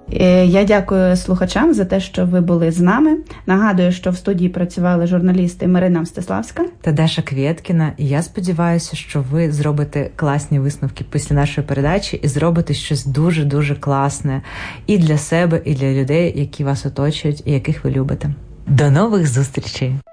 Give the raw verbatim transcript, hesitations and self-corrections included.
Я дякую слухачам за те, що ви були з нами. Нагадую, що в студії працювали журналісти Марина Мстиславська та Даша Квєткіна. І я сподіваюся, що ви зробите класні висновки після нашої передачі і зробите щось дуже-дуже класне і для себе, і для людей, які вас оточують, і яких ви любите. До нових зустрічей!